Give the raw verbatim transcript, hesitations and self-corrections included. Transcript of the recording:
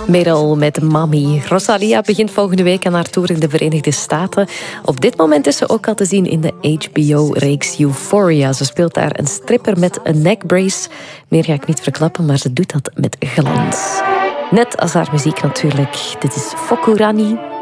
Merel met Mami. Rosalia begint volgende week aan haar tour in de Verenigde Staten. Op dit moment is ze ook al te zien in de H B O-reeks Euphoria. Ze speelt daar een stripper met een neckbrace. Meer ga ik niet verklappen, maar ze doet dat met glans. Net als haar muziek natuurlijk. Dit is Fokurani.